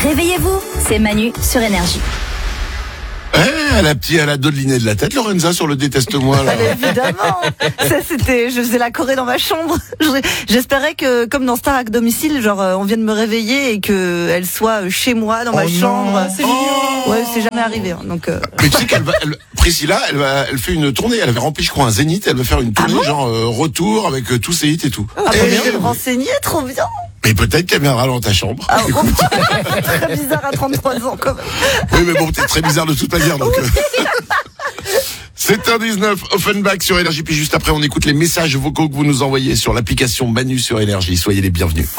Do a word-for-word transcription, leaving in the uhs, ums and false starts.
Réveillez-vous, c'est Manu sur Énergie. Eh, la petite, elle a dodeliné de la tête, Lorenza, sur le déteste-moi, là. Mais évidemment. Ça, c'était, je faisais la choré dans ma chambre. J'espérais que, comme dans Starac Domicile, genre, on vienne me réveiller et que elle soit chez moi, dans Oh ma non. chambre. C'est mignon. Ouais, c'est jamais arrivé, hein, donc, euh... Mais tu sais qu'elle va, elle, Priscilla, elle va, elle fait une tournée, elle avait rempli, je crois, un zénith, elle va faire une tournée, Ah bon genre, euh, retour avec euh, tous ses hits et tout. Ah, Eh, bah, je vais me renseigner, trop bien. mais peut-être qu'elle viendra dans ta chambre. Ah, oh, très bizarre à trente-trois ans, quand même. Oui, mais bon, peut-être très bizarre de toute manière, donc. Euh... sept heures dix-neuf, Offenbach sur Énergie, puis juste après, on écoute les messages vocaux que vous nous envoyez sur l'application Manu sur Énergie. Soyez les bienvenus.